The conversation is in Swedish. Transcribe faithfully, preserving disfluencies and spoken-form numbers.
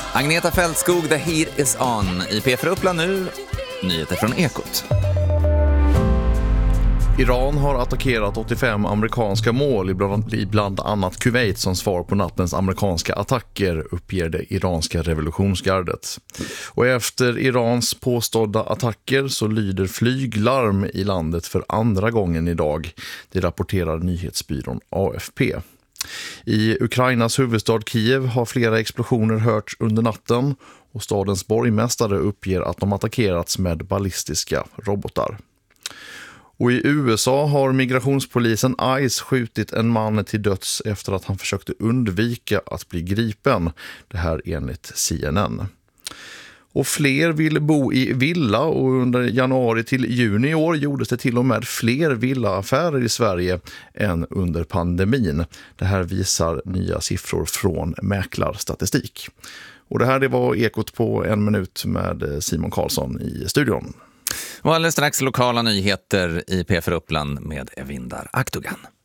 Agneta Fältskog, The Heat is on. I P för Uppland nu, nyheter från Ekot. Iran har attackerat åttiofem amerikanska mål i bland annat Kuwait som svar på nattens amerikanska attacker, uppger det iranska revolutionsgardet. Och efter Irans påstådda attacker så lyder flyglarm i landet för andra gången idag. Det rapporterar nyhetsbyrån A F P. I Ukrainas huvudstad Kiev har flera explosioner hörts under natten och stadens borgmästare uppger att de attackerats med ballistiska robotar. Och i U S A har migrationspolisen ICE skjutit en man till döds efter att han försökte undvika att bli gripen. Det här enligt C N N. Och fler vill bo i villa och under januari till juni i år gjordes det till och med fler villaaffärer i Sverige än under pandemin. Det här visar nya siffror från mäklarstatistik. Och det här det var Ekot på en minut med Simon Karlsson i studion. Och alldeles strax lokala nyheter i P för Uppland med Evindar Aktogan.